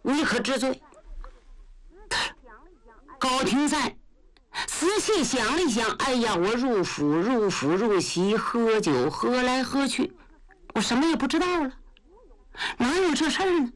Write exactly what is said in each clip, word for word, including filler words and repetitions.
你可知罪？高廷赞仔细想了一想，哎呀，我入府入府入席，喝酒喝来喝去，我什么也不知道了，哪有这事儿呢？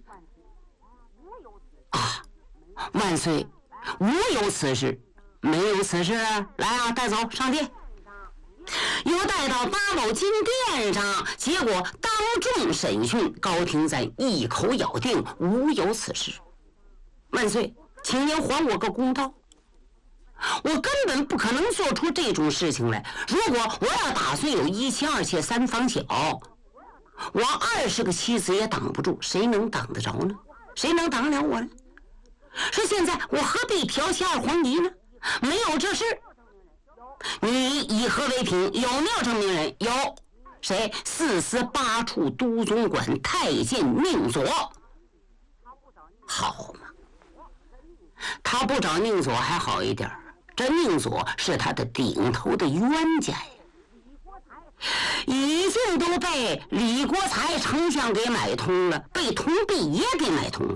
啊，万岁，无有此事，没有此事，来啊，带走上殿。又带到八宝金殿上，结果当众审讯，高廷赞一口咬定无有此事。万岁，请您还我个公道，我根本不可能做出这种事情来。如果我要打算有一妻二妾三房小，我二十个妻子也挡不住，谁能挡得着呢？谁能挡了我呢？说现在我何必剽窃二皇仪呢？没有这事。你以何为凭？有没有证明人？有。谁？四司八处都总管太监宁左。好嘛，他不找宁左还好一点，这宁左是他的顶头的冤家呀，已经都被李国才丞相给买通了，被童弼也给买通了。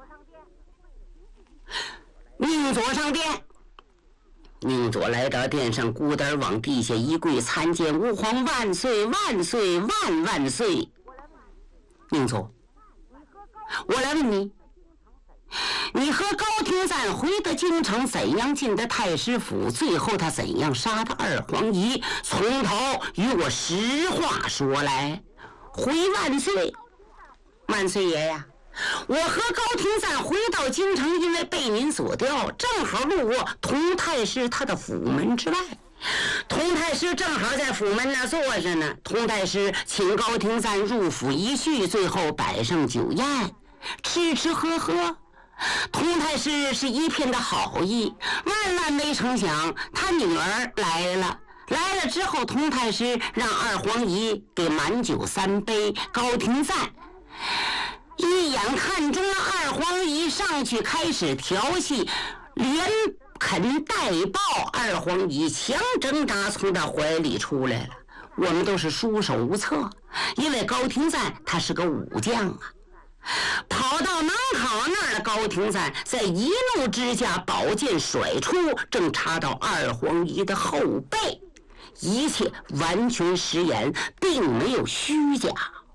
宁左上殿，宁左来到殿上，咕噔往地下一跪，参见吾皇万岁万岁万万岁。宁左，我来问你，你和高廷赞回得京城，怎样进的太师府？最后他怎样杀的二皇仪？从头与我实话说来。回万岁，万岁爷呀！我和高廷赞回到京城，因为被您所调，正好路过佟太师他的府门之外。佟太师正好在府门那坐着呢。佟太师请高廷赞入府一叙，最后摆上酒宴，吃吃喝喝。佟太师是一片的好意，万万没成想他女儿来了。来了之后，佟太师让二皇仪给满酒三杯。高廷赞一眼看中了二皇仪，上去开始调戏，连肯带抱二皇仪，强挣扎从他怀里出来了。我们都是束手无策，因为高廷赞他是个武将啊。跑到门口那儿的高廷赞在一怒之下宝剑甩出，正插到二皇仪的后背，一切完全实言，并没有虚假。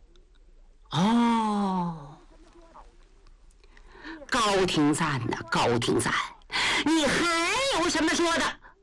哦，高廷赞呐、啊，高廷赞，你还有什么说的？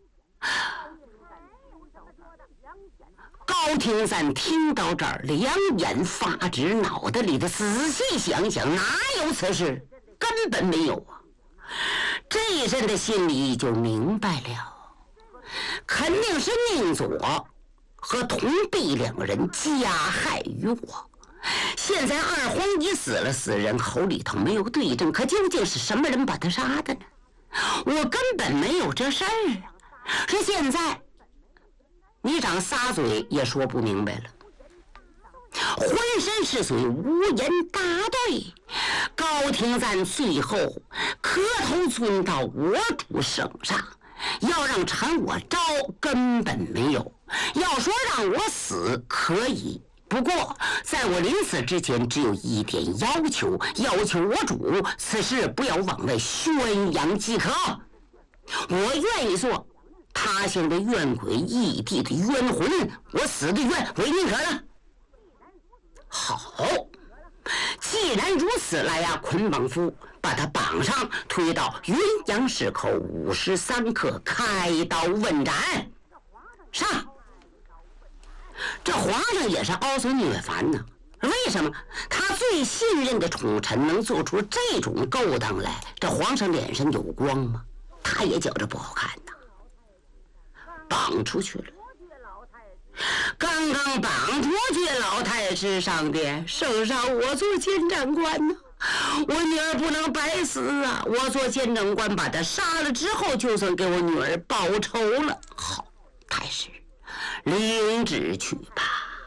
高廷赞听到这儿，两眼发直，脑袋里的仔细想想，哪有此事？根本没有啊！这阵的心里就明白了，肯定是宁左和童弼两个人加害于我。现在二皇仪死了，死人口里头没有对证，可究竟是什么人把他杀的呢？我根本没有这事儿啊！说现在你长仨嘴也说不明白了，浑身是水，无言答对。高廷赞最后磕头尊到我主圣上，要让臣我招根本没有，要说让我死可以，不过在我临死之前只有一点要求，要求我主此事不要往外宣扬即可。我愿意做他乡的冤鬼，异地的冤魂，我死的冤为宁可了。好，既然如此，来呀，捆绑夫，把他绑上，推到云阳市口五时三刻，开刀问斩。上！这皇上也是凹索虐烦呢。为什么他最信任的宠臣能做出这种勾当来？这皇上脸上有光吗？他也觉着不好看呐。绑出去了，刚刚绑出去，老太师上殿，圣上我做监斩官呢，我女儿不能白死啊！我做监斩官把她杀了之后，就算给我女儿报仇了。好，太师领旨去吧。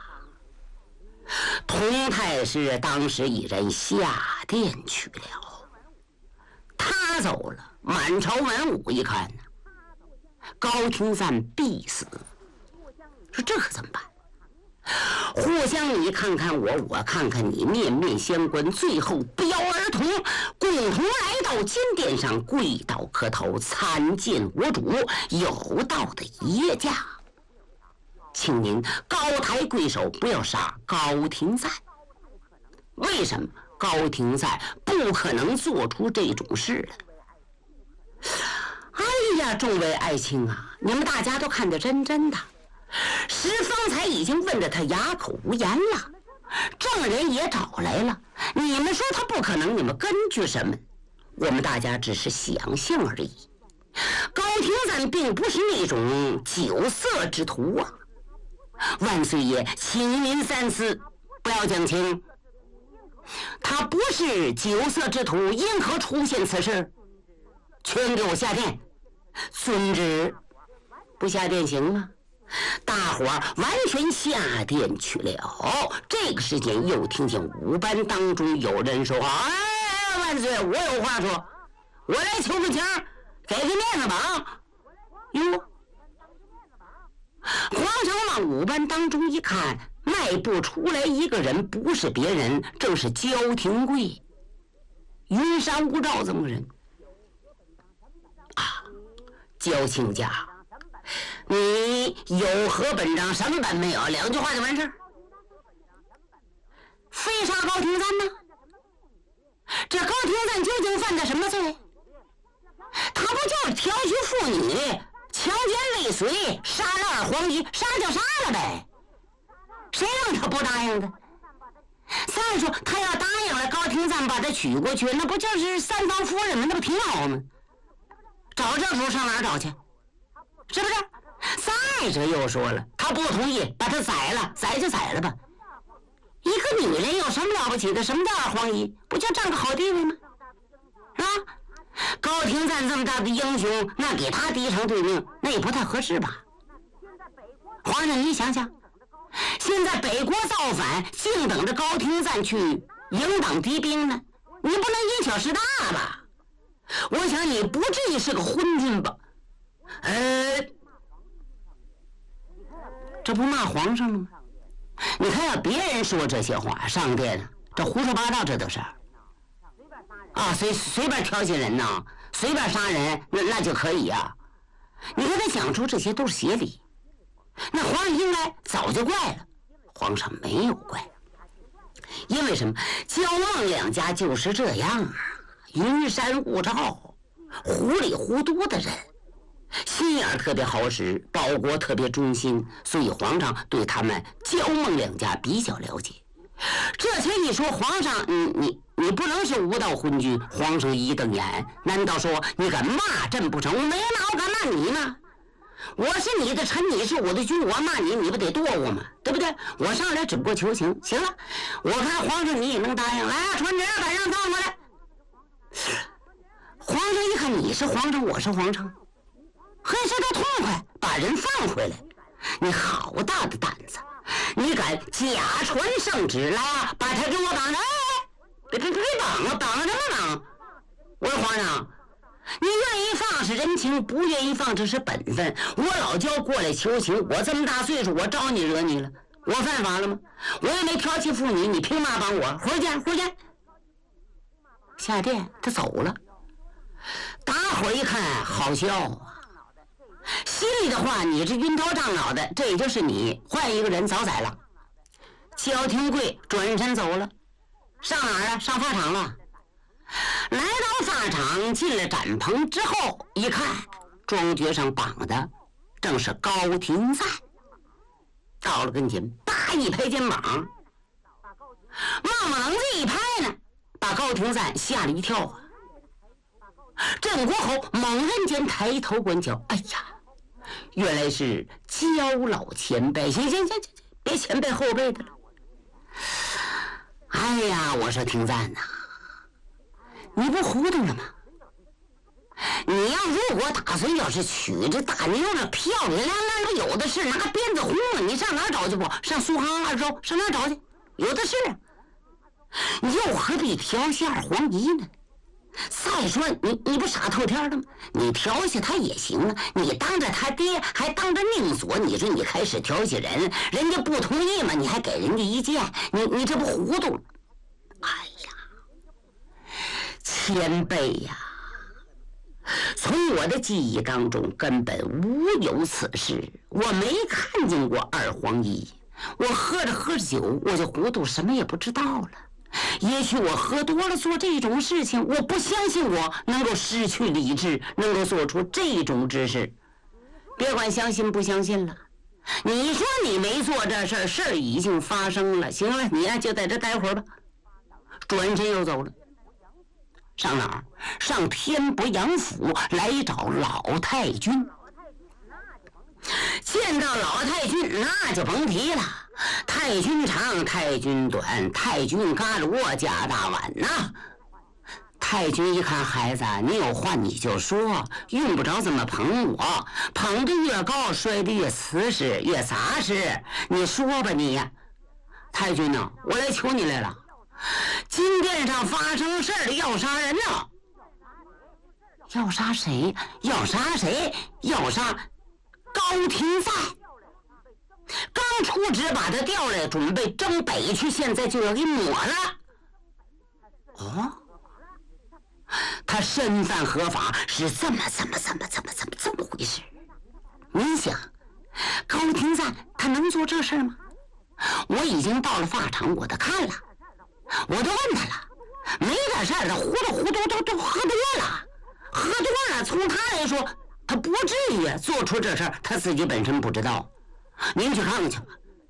佟太师当时已然下殿去了，他走了，满朝文武一看呢，高廷赞必死，说这可怎么办？互相你看看我，我看看你，面面相关，最后标而儿童共同来到金殿上，跪倒磕头，参见我主有道的爷驾，请您高抬贵手，不要杀高廷赞。为什么高廷赞不可能做出这种事来？哎呀，众位爱卿啊，你们大家都看得真真的。石方才已经问得他哑口无言了，证人也找来了，你们说他不可能，你们根据什么？我们大家只是想象而已。高廷赞并不是那种酒色之徒啊！万岁爷，请您三思，不要讲情。他不是酒色之徒，因何出现此事？全给我下殿！遵旨。不下殿行吗？大伙儿完全下殿去了。这个时间又听见五班当中有人说：“哎，万岁，我有话说，我来求个情，给个面子吧。”哟，皇上往五班当中一看，迈步出来一个人，不是别人，正是焦廷贵，云山雾罩这么个人啊。焦亲家，你有何本章？什么本没有？两句话就完事儿。非杀高廷赞呢？这高廷赞究竟犯的什么罪？他不就是挑娶妇女、强奸未遂、杀了二皇姨，杀就杀了呗？谁让他不答应的？再说他要答应了，高廷赞把他娶过去，那不就是三房夫人吗？那不挺好吗？找这主上哪儿找去？是不是？再者又说了，他不同意，把他宰了，宰就宰了吧。一个女人有什么了不起的？什么叫二皇姨？不就占个好地位吗？啊，高廷赞这么大的英雄，那给他敌城对命，那也不太合适吧？皇上，你想想，现在北国造反，净等着高廷赞去迎挡敌兵呢，你不能因小失大吧？我想你不至于是个昏君吧？呃，这不骂皇上了吗？你看要别人说这些话，上殿了，这胡说八道，这都是啊，随随便挑衅人呐，随便杀人，那那就可以啊。你看他讲出这些都是邪理，那皇上应该早就怪了，皇上没有怪，因为什么？焦孟两家就是这样啊，云山雾罩，糊里糊涂的人，心眼特别好使，保国特别忠心，所以皇上对他们焦孟两家比较了解。这些一说，皇上，你你你不能是无道昏君。皇上一瞪眼，难道说你敢骂朕不成？我没骂，我敢骂你吗？我是你的臣，你是我的君，我骂你，你不得剁我吗？对不对？我上来只不过求情，行了，我看皇上你也能答应。来啊，传旨，把人放过来。皇上一看你是皇上，我是皇上，嘿，这都痛快，把人放回来。你好大的胆子！你敢假传圣旨来啊？把他给我绑着！哎，别别别绑了，绑了什么绑？我说皇上，你愿意放是人情，不愿意放这是本分。我老焦过来求情，我这么大岁数，我招你惹你了？我犯法了吗？我也没挑起妇女，你凭嘛绑我？回见回见。下殿他走了，大伙一看好笑啊。心里的话，你这晕头胀脑的，这也就是你，换一个人早宰了。焦廷贵转身走了，上哪儿啊？上法场了。来到法场，进了展棚之后，一看庄爵上绑的正是高廷赞。到了跟前，叭一拍肩膀，冒猛子一拍呢，把高廷赞吓了一跳啊。郑国侯猛然间抬头观瞧，哎呀，原来是焦老前辈。行行行行，别前辈后辈的了。哎呀，我说廷赞呐，你不糊涂了吗？你要如果打算要是娶这大妞子漂漂亮亮的，有的是拿鞭子轰了，你上哪儿找去不？上苏杭二州上哪儿找去？有的是啊，你又何必调戏二皇姨呢？再说你你不傻透天的吗？你调戏他也行啊，你当着他爹还当着宁左，你说你开始调戏人，人家不同意嘛，你还给人家一剑，你你这不糊涂了？哎呀， 前辈呀，从我的记忆当中根本无有此事，我没看见过二黄一。我喝着喝着酒，我就糊涂，什么也不知道了。也许我喝多了做这种事情，我不相信我能够失去理智，能够做出这种之事。别管相信不相信了，你说你没做这事儿，事儿已经发生了。行了，你呀就在这待会儿吧。转身又走了。上哪儿？上天伯阳府来找老太君。见到老太君那就甭提了，太君长太君短，太君嘎着我家大碗呐、啊。太君一看孩子，你有话你就说，用不着这么捧我，捧得越高摔得越瓷实越杂实，你说吧你呀。太君呢，我来求你来了，金殿上发生事儿了，要杀人呢。要杀谁？要杀谁？要杀高廷赞。刚出旨把他调来，准备征北去，现在就要给抹了。哦，他身犯合法，是这么这么这么这么这么这么回事。您想，高廷赞他能做这事吗？我已经到了法场，我都看了，我都问他了，没点事儿，他糊涂糊涂都都喝多了，喝多了，从他来说，他不至于做出这事儿，他自己本身不知道。您去看看去吧。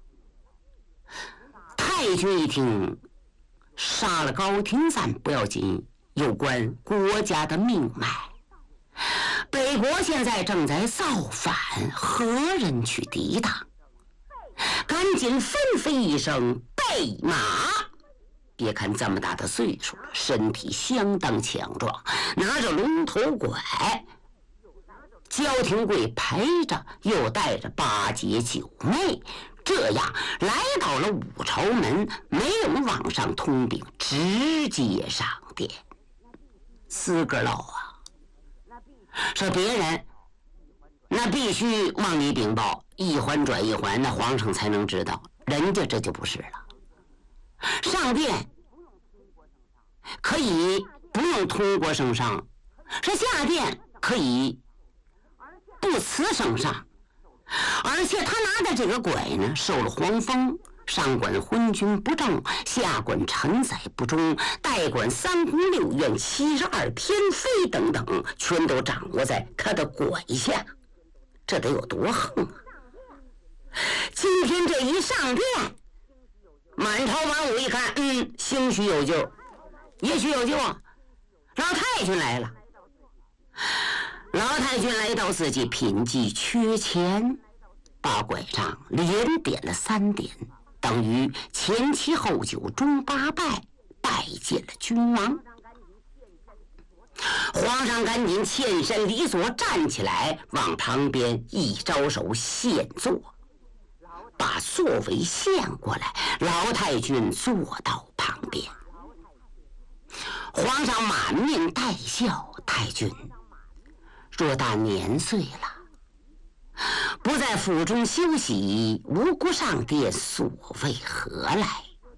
太君一听，杀了高廷赞不要紧，有关国家的命脉。北国现在正在造反，何人去抵挡？赶紧纷飞一声备马。别看这么大的岁数了，身体相当强壮，拿着龙头拐，焦廷贵陪着，又带着八姐九妹，这样来到了武朝门，没有往上通禀，直接上殿。四个老啊，说别人那必须往里禀报，一环转一环，那皇上才能知道，人家这就不是了。上殿可以不用通过圣上，说下殿可以不辞圣上，而且他拿的这个拐呢，受了皇封，上管昏君不正，下管臣宰不忠，代管三宫六院七十二天妃等等，全都掌握在他的拐下，这得有多横啊！今天这一上殿，满朝文武一看，嗯，兴许有救，也许有救啊！老太君来了。老太君来到自己品计缺钱，把拐杖连点了三点，等于前七后九中八拜，拜见了君王。皇上赶紧欠身离座，站起来往旁边一招手现坐，把座位献过来，老太君坐到旁边。皇上满面带笑，太君若大年岁了，不在府中休息，无故上殿，所为何来？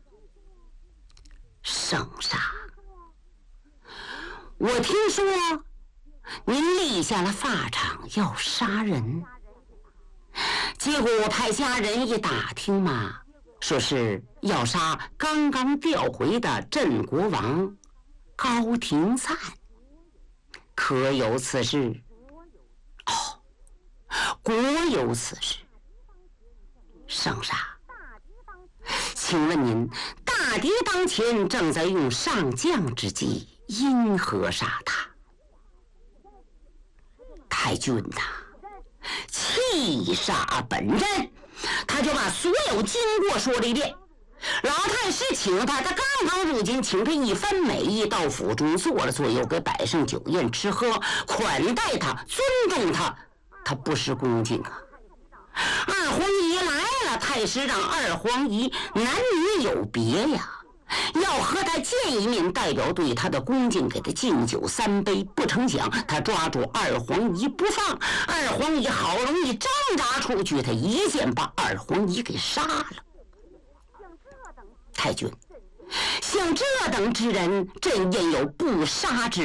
圣上，我听说您立下了法场要杀人，结果我派家人一打听嘛，说是要杀刚刚调回的镇国王高廷赞，可有此事？哦，果有此事。圣上，请问您，大敌当前，正在用上将之计，因何杀他？太君呐、啊，气杀本人，他就把所有经过说了一遍。老太师请他，他刚刚入京，请他一番美意，到府中坐了坐，又给摆上酒宴吃喝，款待他，尊重他，他不失恭敬啊。二皇姨来了，太师让二皇姨男女有别呀，要和他见一面，代表对他的恭敬，给他敬酒三杯。不成想他抓住二皇姨不放，二皇姨好容易挣扎出去，他一剑把二皇姨给杀了。太君， 像这等之人，朕焉有不杀之